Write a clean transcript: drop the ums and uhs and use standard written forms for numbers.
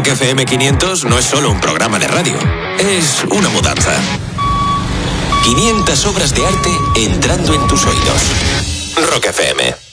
Rock FM 500 no es solo un programa de radio, es una mudanza. 500 obras de arte entrando en tus oídos. Rock FM.